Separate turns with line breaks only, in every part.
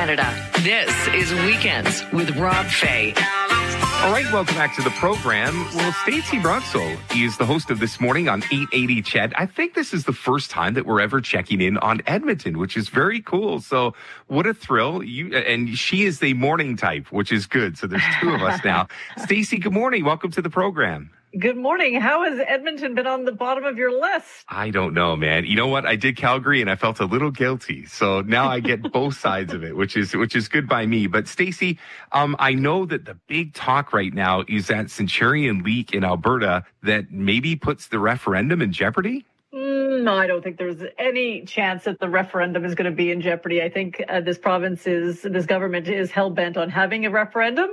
Canada. This is Weekends with Rob Fay.
All right, welcome back to the program. Well, Stacey Brotzel is the host of This Morning on 880 CHED. I think this is the first time that we're ever checking in on Edmonton, which is very cool. So what a thrill. And she is the morning type, which is good. So there's two of us now. Stacey, good morning. Welcome to the program.
Good morning. How has Edmonton been on the bottom of your list?
I don't know, man. You know what? I did Calgary and I felt a little guilty. So now I get both sides of it, which is good by me. But Stacey, I know that the big talk right now is that Centurion leak in Alberta that maybe puts the referendum in jeopardy.
No, I don't think there's any chance that the referendum is going to be in jeopardy. I think this government is hell-bent on having a referendum,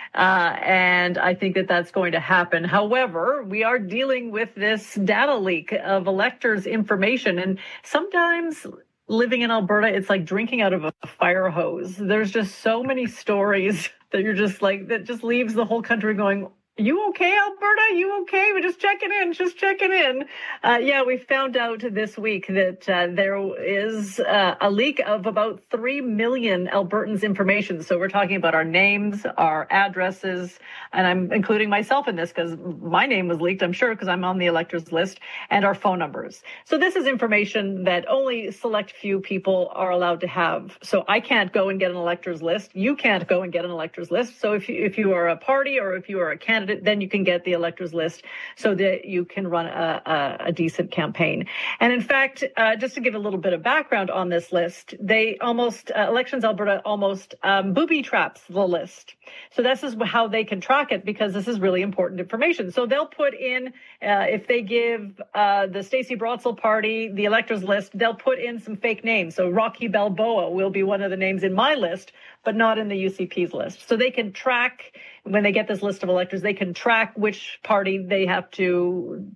and I think that that's going to happen. However, we are dealing with this data leak of electors' information, and sometimes living in Alberta, it's like drinking out of a fire hose. There's just so many stories that you're just like, that just leaves the whole country going, you okay, Alberta? You okay? We're just checking in. We found out this week that there is a leak of about 3 million Albertans' information. So we're talking about our names, our addresses, and I'm including myself in this because my name was leaked, I'm sure, because I'm on the electors list, and our phone numbers. So this is information that only select few people are allowed to have. So I can't go and get an electors list. You can't go and get an electors list. So if you are a party or if you are a candidate, then you can get the electors list so that you can run a decent campaign. And in fact, just to give a little bit of background on this list, Elections Alberta almost booby traps the list. So this is how they can track it, because this is really important information. So they'll put in, if they give the Stacey Brotzel party the electors list, they'll put in some fake names. So Rocky Balboa will be one of the names in my list, but not in the UCP's list. So they can track, when they get this list of electors, they can track which party they have to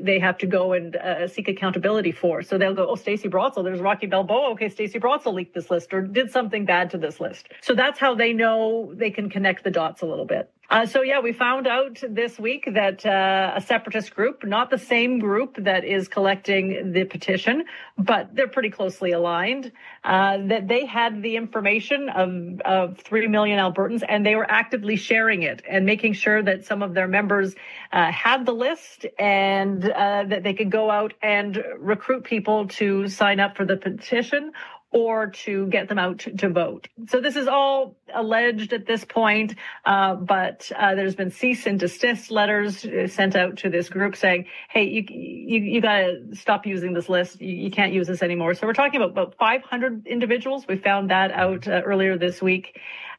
go and seek accountability for. So they'll go, oh, Stacey Brotzel, there's Rocky Balboa. Okay, Stacey Brotzel leaked this list or did something bad to this list. So that's how they know they can connect the dots a little bit. We found out this week that a separatist group, not the same group that is collecting the petition, but they're pretty closely aligned, that they had the information of 3 million Albertans, and they were actively sharing it and making sure that some of their members had the list, and that they could go out and recruit people to sign up for the petition or to get them out to vote. So this is all alleged at this point, but there's been cease and desist letters sent out to this group saying, hey, you got to stop using this list. You can't use this anymore. So we're talking about 500 individuals. We found that out earlier this week.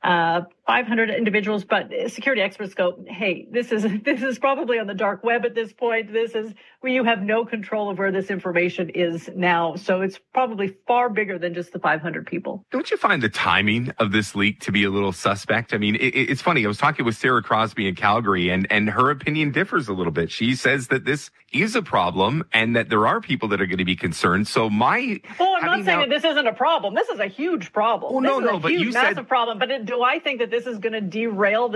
500 individuals, but security experts go, hey, this is probably on the dark web at this point. This is where you have no control of where this information is now. So it's probably far bigger than just the 500 people.
Don't you find the timing of this leak to be a little suspect? I mean, it's funny. I was talking with Sarah Crosby in Calgary, and her opinion differs a little bit. She says that this is a problem and that there are people that are going to be concerned. So
I'm not saying that this isn't a problem. This is a huge problem.
Oh, but you said
massive problem. But do I think that this is going to derail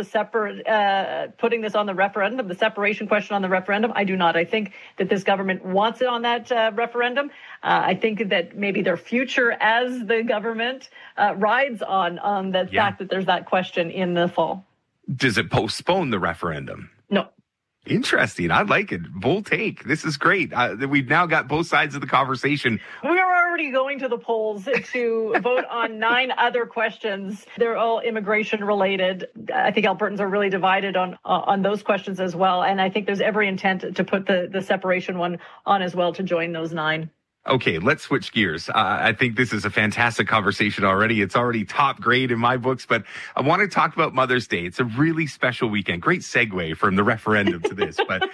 the putting this on the referendum, the separation question on the referendum? I do not. I think that this government wants it on that referendum. I think that maybe their future as the government rides on the fact that there's that question in the fall.
Does it postpone the referendum?
No.
Interesting. I like it. Bold take. This is great. We've now got both sides of the conversation.
We're already going to the polls to vote on 9 other questions. They're all immigration related. I think Albertans are really divided on those questions as well. And I think there's every intent to put the separation one on as well to join those 9.
Okay, let's switch gears. I think this is a fantastic conversation already. It's already top grade in my books, but I want to talk about Mother's Day. It's a really special weekend. Great segue from the referendum to this. But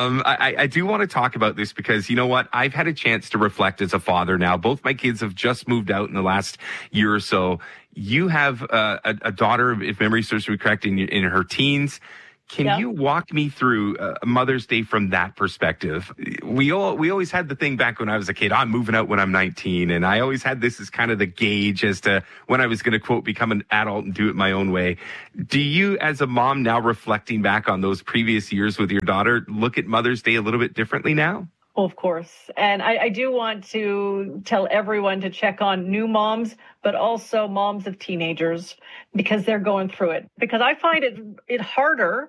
I do want to talk about this because, you know what? I've had a chance to reflect as a father now. Both my kids have just moved out in the last year or so. You have a daughter, if memory serves me correct, in her teens. Can you walk me through Mother's Day from that perspective? We always had the thing back when I was a kid, I'm moving out when I'm 19. And I always had this as kind of the gauge as to when I was going to, quote, become an adult and do it my own way. Do you, as a mom now reflecting back on those previous years with your daughter, look at Mother's Day a little bit differently now?
Well, of course. And I do want to tell everyone to check on new moms, but also moms of teenagers, because they're going through it. Because I find it harder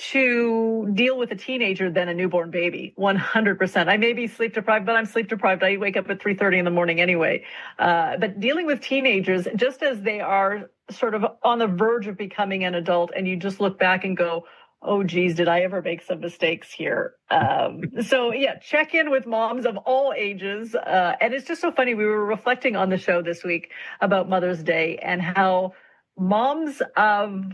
to deal with a teenager than a newborn baby. 100%. I may be sleep deprived, but I'm sleep deprived. I wake up at 3:30 in the morning anyway. But dealing with teenagers, just as they are sort of on the verge of becoming an adult, and you just look back and go, oh, geez, did I ever make some mistakes here? So, yeah, check in with moms of all ages. And it's just so funny. We were reflecting on the show this week about Mother's Day and how moms of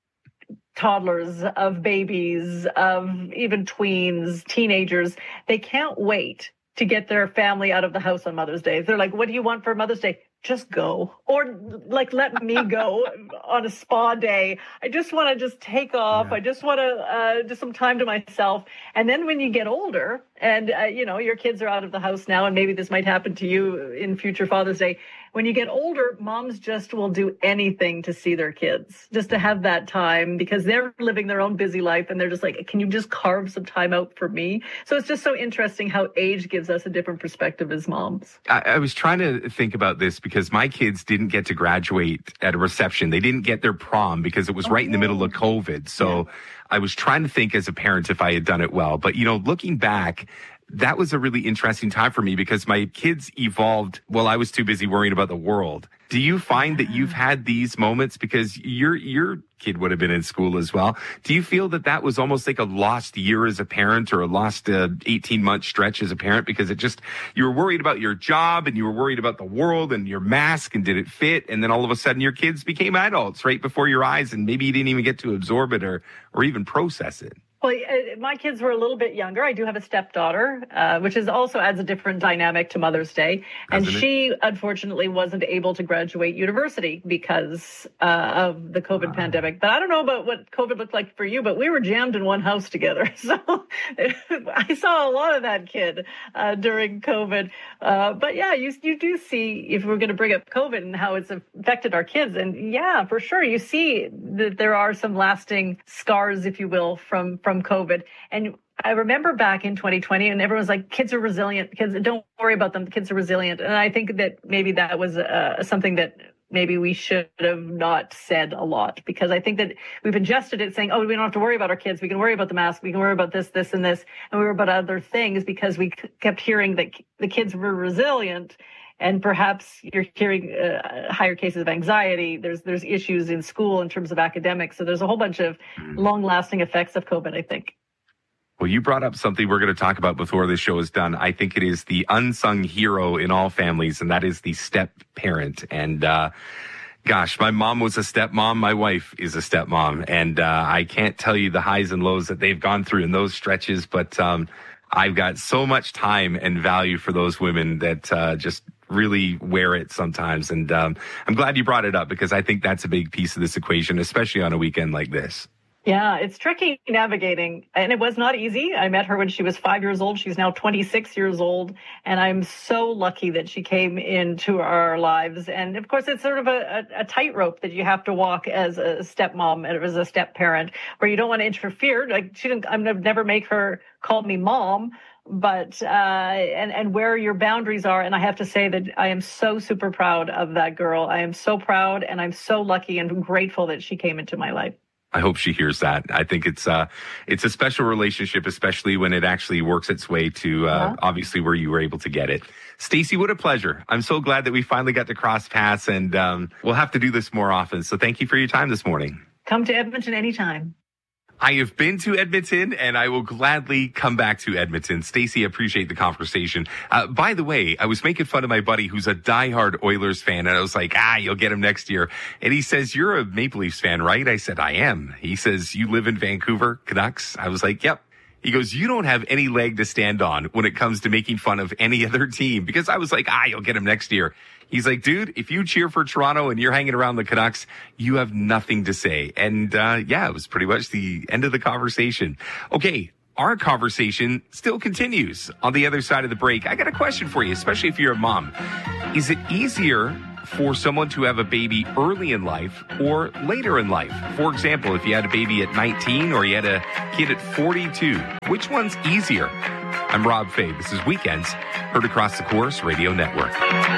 toddlers, of babies, of even tweens, teenagers, they can't wait to get their family out of the house on Mother's Day. They're like, what do you want for Mother's Day? Just go. Or like, let me go on a spa day. I just want to just take off. I just want to just some time to myself. And then when you get older and, your kids are out of the house now, and maybe this might happen to you in future Father's Day. When you get older, moms just will do anything to see their kids, just to have that time, because they're living their own busy life. And they're just like, can you just carve some time out for me? So it's just so interesting how age gives us a different perspective as moms.
I was trying to think about this because my kids didn't get to graduate at a reception. They didn't get their prom because it was right in the middle of COVID. So I was trying to think as a parent if I had done it well. But, looking back, that was a really interesting time for me because my kids evolved while I was too busy worrying about the world. Do you find that you've had these moments because your kid would have been in school as well? Do you feel that was almost like a lost year as a parent or a lost 18-month stretch as a parent because you were worried about your job and you were worried about the world and your mask and did it fit? And then all of a sudden your kids became adults right before your eyes and maybe you didn't even get to absorb it or even process it.
Well, my kids were a little bit younger. I do have a stepdaughter, which also adds a different dynamic to Mother's Day. And she, unfortunately, wasn't able to graduate university because of the COVID pandemic. But I don't know about what COVID looked like for you, but we were jammed in one house together. So I saw a lot of that kid during COVID. But yeah, you do see, if we're going to bring up COVID and how it's affected our kids. And yeah, for sure, you see that there are some lasting scars, if you will, from COVID. And I remember back in 2020 and everyone's like, kids are resilient. Kids, don't worry about them. The kids are resilient. And I think that maybe that was something that maybe we should have not said a lot, because I think that we've ingested it saying, oh, we don't have to worry about our kids. We can worry about the mask. We can worry about this, this, and this. And we were about other things because we kept hearing that the kids were resilient. And perhaps you're hearing higher cases of anxiety. There's issues in school in terms of academics. So there's a whole bunch of long-lasting effects of COVID, I think.
Well, you brought up something we're going to talk about before this show is done. I think it is the unsung hero in all families, and that is the step parent. And gosh, my mom was a stepmom. My wife is a stepmom. And I can't tell you the highs and lows that they've gone through in those stretches. But I've got so much time and value for those women that just really wear it sometimes. And I'm glad you brought it up because I think that's a big piece of this equation, especially on a weekend like this.
Yeah, it's tricky navigating, and it was not easy. I met her when she was 5 years old. She's now 26 years old, and I'm so lucky that she came into our lives. And of course, it's sort of a tightrope that you have to walk as a stepmom and as a step parent, where you don't want to interfere. Like I'm never make her call me mom, but and where your boundaries are. And I have to say that I am so super proud of that girl. I am so proud, and I'm so lucky and grateful that she came into my life.
I hope she hears that. I think it's a special relationship, especially when it actually works its way to obviously where you were able to get it. Stacey, what a pleasure. I'm so glad that we finally got to cross paths, and we'll have to do this more often. So thank you for your time this morning.
Come to Edmonton anytime.
I have been to Edmonton, and I will gladly come back to Edmonton. Stacey, appreciate the conversation. By the way, I was making fun of my buddy who's a diehard Oilers fan, and I was like, you'll get him next year. And he says, you're a Maple Leafs fan, right? I said, I am. He says, you live in Vancouver, Canucks? I was like, yep. He goes, you don't have any leg to stand on when it comes to making fun of any other team. Because I was like, you'll get him next year. He's like, dude, if you cheer for Toronto and you're hanging around the Canucks, you have nothing to say. And it was pretty much the end of the conversation. Okay, our conversation still continues on the other side of the break. I got a question for you, especially if you're a mom. Is it easier for someone to have a baby early in life or later in life? For example, if you had a baby at 19 or you had a kid at 42, which one's easier? I'm Rob Fay. This is Weekends, heard across the Corus Radio Network.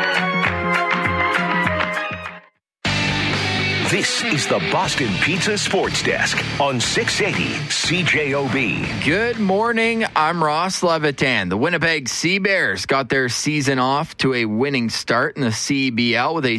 This is the Boston Pizza Sports Desk on 680 CJOB.
Good morning. I'm Ross Levitan. The Winnipeg Sea Bears got their season off to a winning start in the CBL with a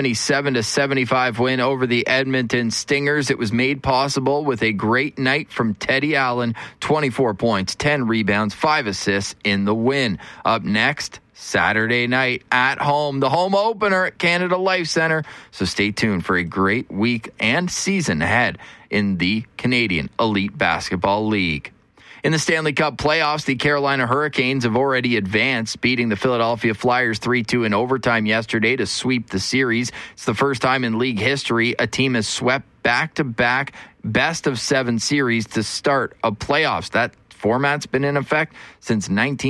77-75 win over the Edmonton Stingers. It was made possible with a great night from Teddy Allen, 24 points, 10 rebounds, 5 assists in the win. Up next, Saturday night at home, the home opener at Canada Life Centre. So stay tuned for a great week and season ahead in the Canadian Elite Basketball League. In the Stanley Cup playoffs, the Carolina Hurricanes have already advanced, beating the Philadelphia Flyers 3-2 in overtime yesterday to sweep the series. It's the first time in league history a team has swept back-to-back best-of-7 series to start a playoffs. That format's been in effect since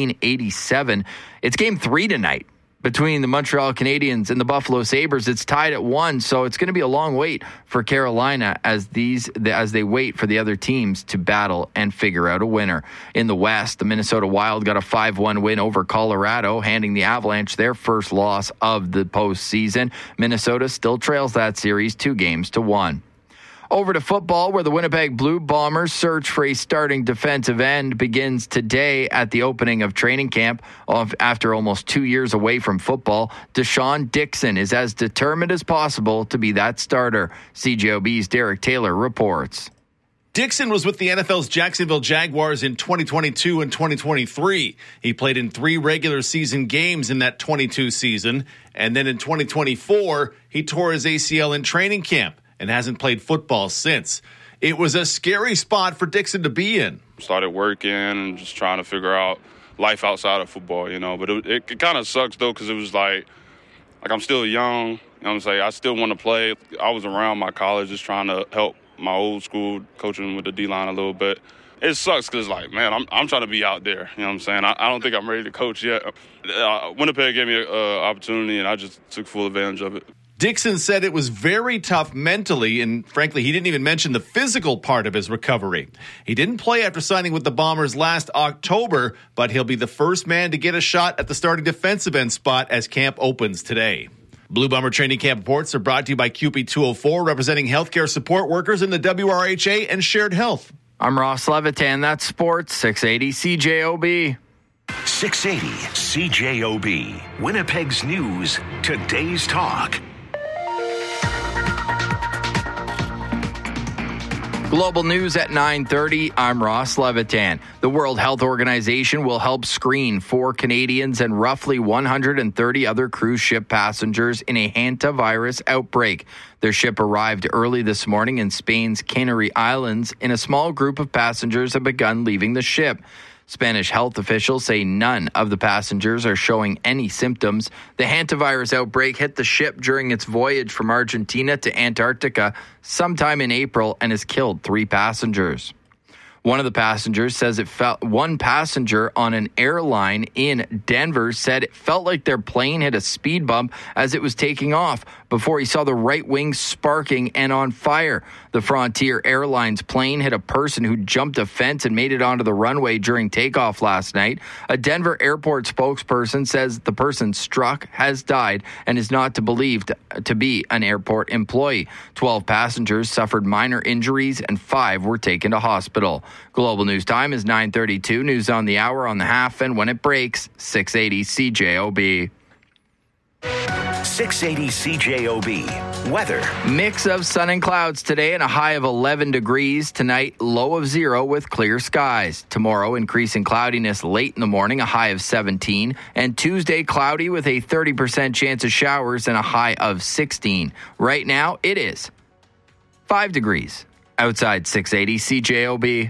1987. It's game 3 tonight between the Montreal Canadiens and the Buffalo Sabres. It's tied at 1, so it's going to be a long wait for Carolina as they wait for the other teams to battle and figure out a winner. In the West, the Minnesota Wild got a 5-1 win over Colorado, handing the Avalanche their first loss of the postseason. Minnesota still trails that series 2-1. Over to football, where the Winnipeg Blue Bombers' search for a starting defensive end begins today at the opening of training camp. After almost 2 years away from football, Deshaun Dixon is as determined as possible to be that starter. CJOB's Derek Taylor reports.
Dixon was with the NFL's Jacksonville Jaguars in 2022 and 2023. He played in 3 regular season games in that 22 season. And then in 2024, he tore his ACL in training camp and hasn't played football since. It was a scary spot for Dixon to be in.
Started working and just trying to figure out life outside of football, But it kind of sucks, though, because it was like I'm still young. You know what I'm saying? I still want to play. I was around my college just trying to help my old school, coaching with the D-line a little bit. It sucks because, man, I'm trying to be out there. You know what I'm saying? I don't think I'm ready to coach yet. Winnipeg gave me an opportunity, and I just took full advantage of it.
Dixon said it was very tough mentally, and frankly, he didn't even mention the physical part of his recovery. He didn't play after signing with the Bombers last October, but he'll be the first man to get a shot at the starting defensive end spot as camp opens today. Blue Bomber training camp reports are brought to you by QP 204, representing healthcare support workers in the WRHA and Shared Health.
I'm Ross Levitan. That's Sports 680 CJOB.
680 CJOB. Winnipeg's news, today's talk.
Global news at 9:30. I'm Ross Levitan. The World Health Organization will help screen 4 Canadians and roughly 130 other cruise ship passengers in a hantavirus outbreak. Their ship arrived early this morning in Spain's Canary Islands, and a small group of passengers have begun leaving the ship. Spanish health officials say none of the passengers are showing any symptoms. The hantavirus outbreak hit the ship during its voyage from Argentina to Antarctica sometime in April and has killed 3 passengers. One of the passengers says one passenger on an airline in Denver said it felt like their plane hit a speed bump as it was taking off before he saw the right wing sparking and on fire. The Frontier Airlines plane hit a person who jumped a fence and made it onto the runway during takeoff last night. A Denver airport spokesperson says the person struck has died and is not believed to be an airport employee. 12 passengers suffered minor injuries and 5 were taken to hospital. Global news time is 9:32. News on the hour, on the half, and when it breaks, 680 CJOB.
680 CJOB. Weather.
Mix of sun and clouds today and a high of 11 degrees. Tonight, low of 0 with clear skies. Tomorrow, increasing cloudiness late in the morning, a high of 17. And Tuesday, cloudy with a 30% chance of showers and a high of 16. Right now, it is 5 degrees. Outside 680 CJOB.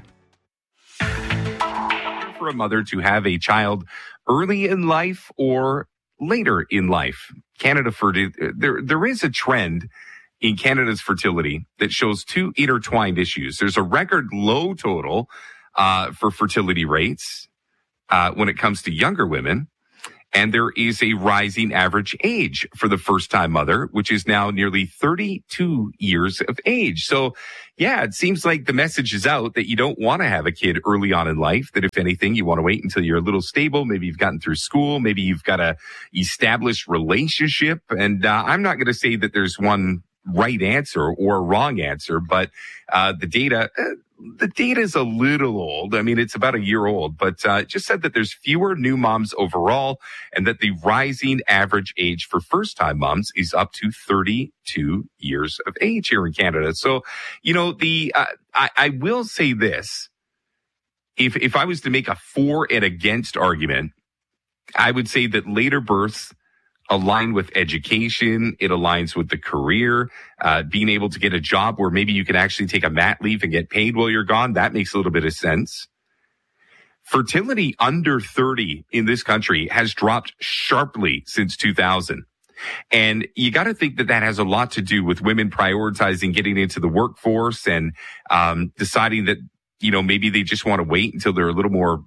For a mother to have a child early in life or later in life. There is a trend in Canada's fertility that shows 2 intertwined issues. There's a record low total for fertility rates when it comes to younger women. And there is a rising average age for the first-time mother, which is now nearly 32 years of age. So, yeah, it seems like the message is out that you don't want to have a kid early on in life, that if anything, you want to wait until you're a little stable. Maybe you've gotten through school. Maybe you've got a established relationship. And I'm not going to say that there's one right answer or wrong answer, but the data is a little old. I mean, it's about a year old, but it just said that there's fewer new moms overall and that the rising average age for first-time moms is up to 32 years of age here in Canada. So, you know, I will say this. If I was to make a for and against argument, I would say that later births align with education. It aligns with the career, being able to get a job where maybe you can actually take a mat leave and get paid while you're gone. That makes a little bit of sense. Fertility under 30 in this country has dropped sharply since 2000. And you got to think that that has a lot to do with women prioritizing getting into the workforce and deciding that, you know, maybe they just want to wait until they're a little more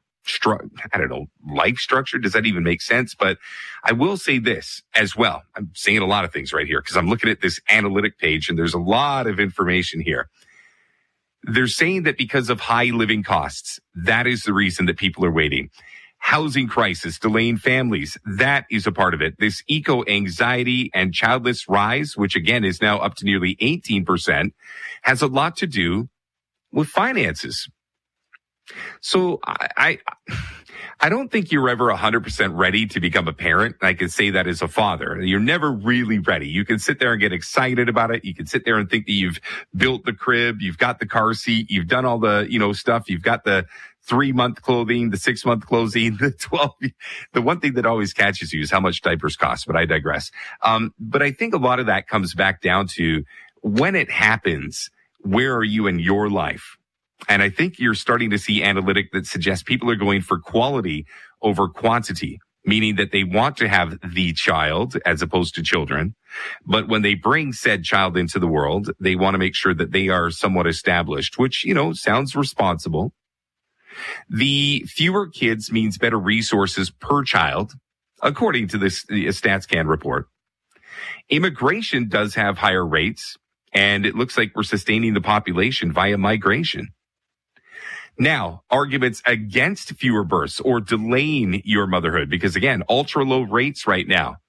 life structure. Does that even make sense? But I will say this as well. I'm saying a lot of things right here because I'm looking at this analytic page and there's a lot of information here. They're saying that because of high living costs, that is the reason that people are waiting. Housing crisis, delaying families, that is a part of it. This eco-anxiety and childless rise, which again is now up to nearly 18%, has a lot to do with finances. So I don't think you're ever 100% ready to become a parent. I can say that as a father. You're never really ready. You can sit there and get excited about it. You can sit there and think that you've built the crib, you've got the car seat, you've done all the, you know, stuff. You've got the 3-month clothing, the 6-month clothing, the 12. The one thing that always catches you is how much diapers cost, but I digress. But I think a lot of that comes back down to when it happens, where are you in your life? And I think you're starting to see analytic that suggests people are going for quality over quantity, meaning that they want to have the child as opposed to children. But when they bring said child into the world, they want to make sure that they are somewhat established, which, you know, sounds responsible. The fewer kids means better resources per child, according to this StatsCan report. Immigration does have higher rates, and it looks like we're sustaining the population via migration. Now, arguments against fewer births or delaying your motherhood, because again, ultra low rates right now.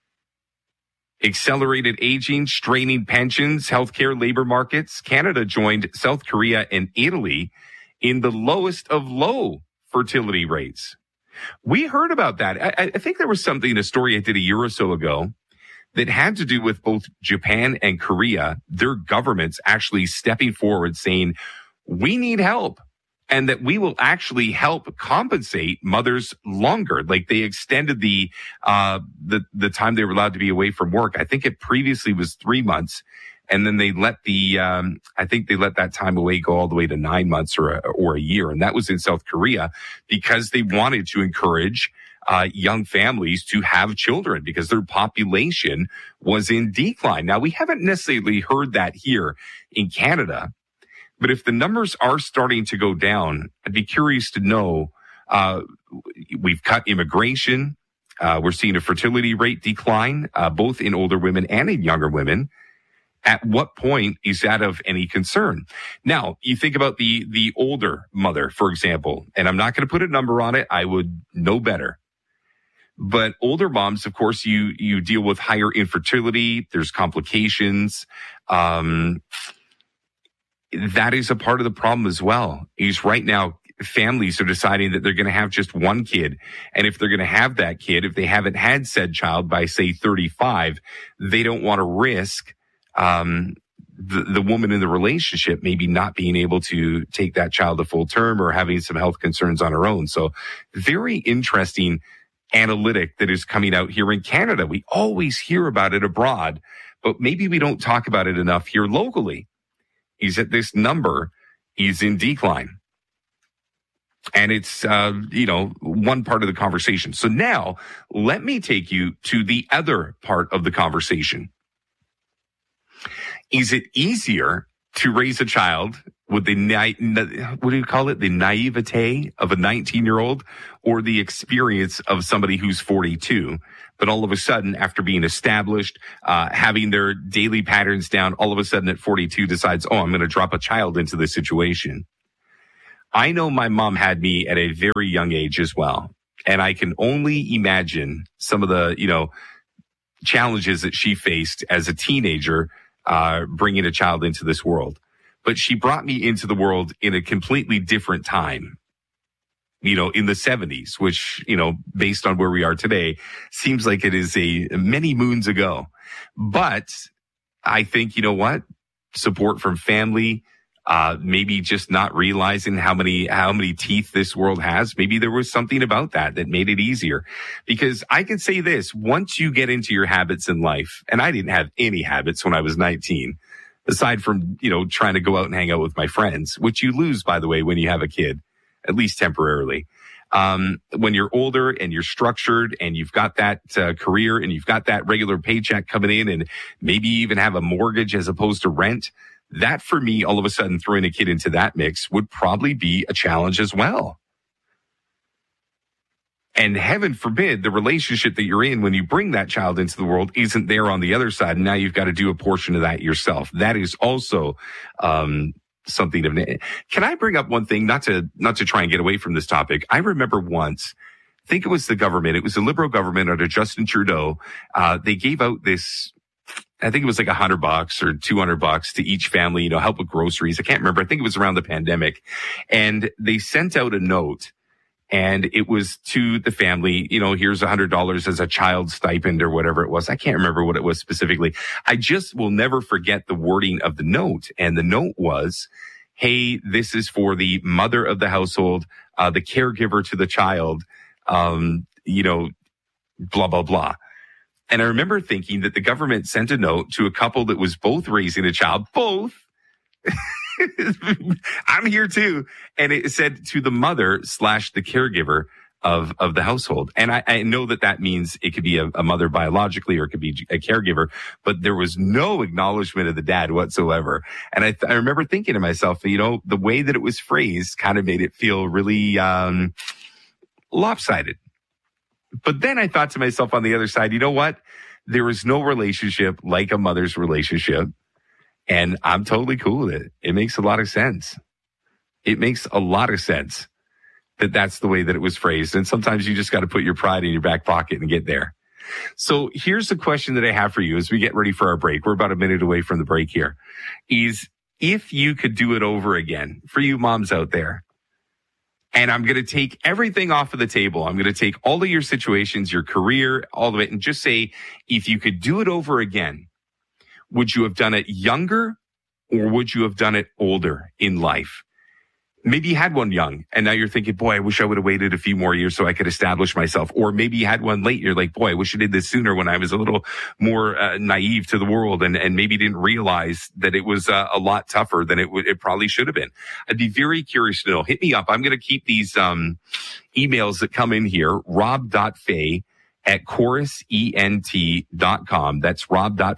Accelerated aging, straining pensions, healthcare, labor markets. Canada joined South Korea and Italy in the lowest of low fertility rates. We heard about that. I think there was something, a story I did a year or so ago that had to do with both Japan and Korea, their governments actually stepping forward saying, we need help. And that we will actually help compensate mothers longer. Like they extended the time they were allowed to be away from work. I think it previously was 3 months. And then they let I think they let that time away go all the way to 9 months or a year. And that was in South Korea because they wanted to encourage young families to have children because their population was in decline. Now, we haven't necessarily heard that here in Canada. But if the numbers are starting to go down, I'd be curious to know, we've cut immigration. We're seeing a fertility rate decline, both in older women and in younger women. At what point is that of any concern? Now, you think about the older mother, for example, and I'm not going to put a number on it. I would know better. But older moms, of course, you deal with higher infertility. There's complications. That is a part of the problem as well. Is right now families are deciding that they're going to have just one kid. And if they're going to have that kid, if they haven't had said child by, say, 35, they don't want to risk the woman in the relationship maybe not being able to take that child to full term or having some health concerns on her own. So very interesting analytic that is coming out here in Canada. We always hear about it abroad, but maybe we don't talk about it enough here locally. Is that this number is in decline. And it's, one part of the conversation. So now let me take you to the other part of the conversation. Is it easier to raise a child with the what do you call it? The naivete of a 19-year-old, or the experience of somebody who's 42, but all of a sudden, after being established, having their daily patterns down, all of a sudden at 42 decides, oh, I'm going to drop a child into this situation. I know my mom had me at a very young age as well. And I can only imagine some of the, challenges that she faced as a teenager, bringing a child into this world. But she brought me into the world in a completely different time, in the 70s, which, based on where we are today, seems like it is many moons ago. But I think, support from family, maybe just not realizing how many teeth this world has. Maybe there was something about that made it easier. Because I can say this, once you get into your habits in life, and I didn't have any habits when I was 19, aside from, trying to go out and hang out with my friends, which you lose, by the way, when you have a kid, at least temporarily. When you're older and you're structured and you've got that career and you've got that regular paycheck coming in, and maybe even have a mortgage as opposed to rent, that for me, all of a sudden throwing a kid into that mix would probably be a challenge as well. And heaven forbid the relationship that you're in when you bring that child into the world isn't there on the other side. And now you've got to do a portion of that yourself. That is also something of an... Can I bring up one thing, not to try and get away from this topic? I remember once, I think it was the government, it was the Liberal government under Justin Trudeau. They gave out this, I think it was like $100 or $200 to each family, help with groceries. I can't remember. I think it was around the pandemic. And they sent out a note, and it was to the family, here's $100 as a child stipend or whatever it was. I can't remember what it was specifically. I just will never forget the wording of the note. And the note was, hey, this is for the mother of the household, the caregiver to the child, blah, blah, blah. And I remember thinking that the government sent a note to a couple that was both raising a child, both. I'm here too. And it said to the mother / the caregiver of the household. And I know that means it could be a mother biologically, or it could be a caregiver, but there was no acknowledgement of the dad whatsoever. And I remember thinking to myself, the way that it was phrased kind of made it feel really lopsided. But then I thought to myself on the other side, you know what? There is no relationship like a mother's relationship. And I'm totally cool with it. It makes a lot of sense. It makes a lot of sense that that's the way that it was phrased. And sometimes you just got to put your pride in your back pocket and get there. So here's the question that I have for you as we get ready for our break. We're about a minute away from the break here. Is if you could do it over again, for you moms out there, and I'm going to take everything off of the table. I'm going to take all of your situations, your career, all of it, and just say, if you could do it over again, would you have done it younger, or would you have done it older in life? Maybe you had one young and now you're thinking, boy, I wish I would have waited a few more years so I could establish myself. Or maybe you had one late. You're like, boy, I wish I did this sooner when I was a little more naive to the world and maybe didn't realize that it was a lot tougher than it probably should have been. I'd be very curious to know. Hit me up. I'm going to keep these emails that come in here. rob.fay@chorusent.com. That's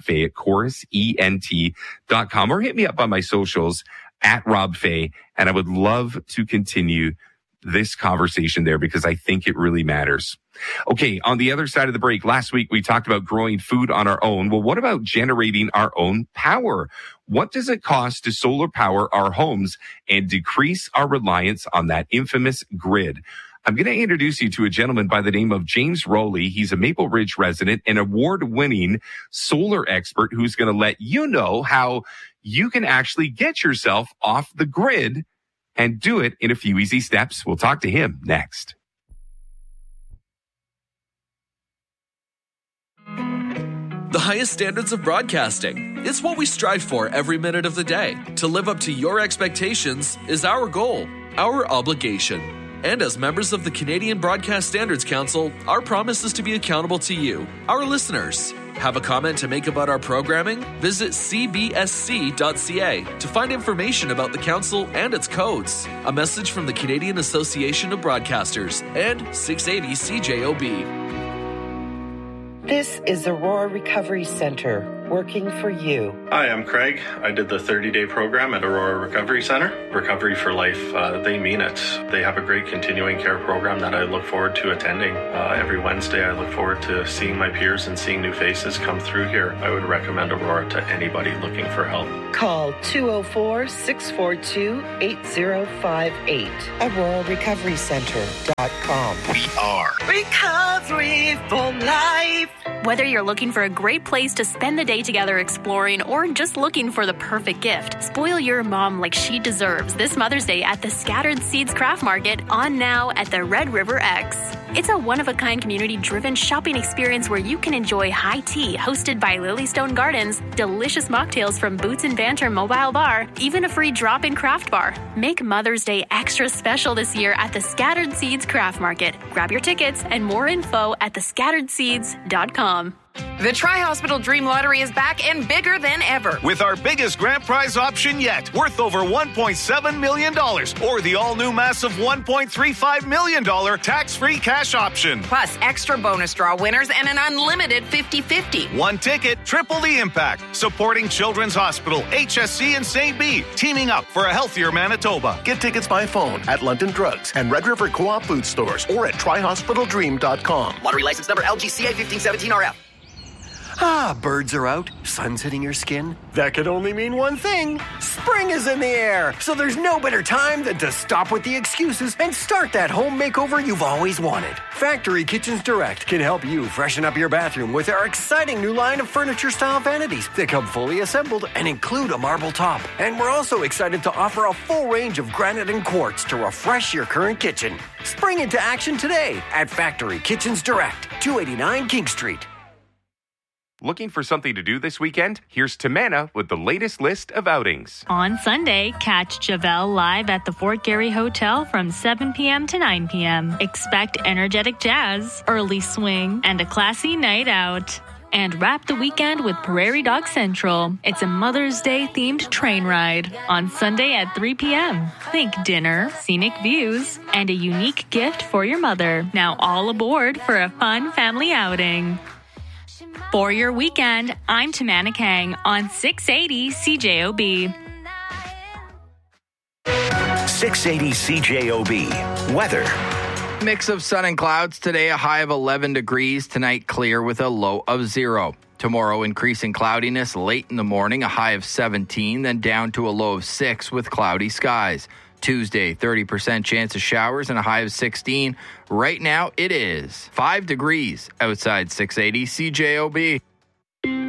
rob.fay@chorusent.com. Or hit me up on my socials @Rob Fay, and I would love to continue this conversation there because I think it really matters. Okay, on the other side of the break, last week we talked about growing food on our own. Well, what about generating our own power? What does it cost to solar power our homes and decrease our reliance on that infamous grid? I'm going to introduce you to a gentleman by the name of James Rowley. He's a Maple Ridge resident, an award-winning solar expert who's going to let you know how you can actually get yourself off the grid and do it in a few easy steps. We'll talk to him next.
The highest standards of broadcasting. It's what we strive for every minute of the day. To live up to your expectations is our goal, our obligation. And as members of the Canadian Broadcast Standards Council, our promise is to be accountable to you, our listeners. Have a comment to make about our programming? Visit cbsc.ca to find information about the council and its codes. A message from the Canadian Association of Broadcasters and 680 CJOB.
This is Aurora Recovery Center. working for you.
Hi, I'm Craig. I did the 30-day program at Aurora Recovery Center. Recovery for Life, they mean it. They have a great continuing care program that I look forward to attending. Every Wednesday, I look forward to seeing my peers and seeing new faces come through here. I would recommend Aurora to anybody looking for help.
Call 204-642-8058. AuroraRecoveryCenter.com.
We are
Recovery for Life.
Whether you're looking for a great place to spend the day together exploring or just looking for the perfect gift, spoil your mom like she deserves this Mother's Day at the Scattered Seeds Craft Market on now at the Red River X. It's a one-of-a-kind community-driven shopping experience where you can enjoy high tea hosted by Lilystone Gardens, delicious mocktails from Boots and Banter Mobile Bar, even a free drop-in craft bar. Make Mother's Day extra special this year at the Scattered Seeds Craft Market. Grab your tickets and more info at thescatteredseeds.com.
The Tri-Hospital Dream Lottery is back and bigger than ever.
With our biggest grand prize option yet, worth over $1.7 million, or the all-new massive $1.35 million tax-free cash option.
Plus extra bonus draw winners and an unlimited 50-50.
One ticket, triple the impact. Supporting Children's Hospital, HSC, and St. B. Teaming up for a healthier Manitoba.
Get tickets by phone at London Drugs and Red River Co-op food stores or at TriHospitalDream.com.
Lottery license number LGCA 1517RF. Ah, birds are out, sun's hitting your skin. That could only mean one thing. Spring is in the air, so there's no better time than to stop with the excuses and start that home makeover you've always wanted. Factory Kitchens Direct can help you freshen up your bathroom with our exciting new line of furniture-style vanities that come fully assembled and include a marble top. And we're also excited to offer a full range of granite and quartz to refresh your current kitchen. Spring into action today at Factory Kitchens Direct, 289 King Street.
Looking for something to do this weekend? Here's Tamana with the latest list of outings.
On Sunday, catch Javel live at the Fort Garry Hotel from 7 p.m. to 9 p.m. Expect energetic jazz, early swing, and a classy night out. And wrap the weekend with Prairie Dog Central. It's a Mother's Day themed train ride on Sunday at 3 p.m. Think dinner, scenic views, and a unique gift for your mother. Now all aboard for a fun family outing. For your weekend, I'm Tamana Kang on 680 CJOB.
680 CJOB. Weather.
Mix of sun and clouds today, a high of 11 degrees. Tonight, clear with a low of 0. Tomorrow, increasing cloudiness late in the morning, a high of 17, then down to a low of 6 with cloudy skies. Tuesday, 30% chance of showers and a high of 16. Right now, it is 5 degrees outside 680 CJOB.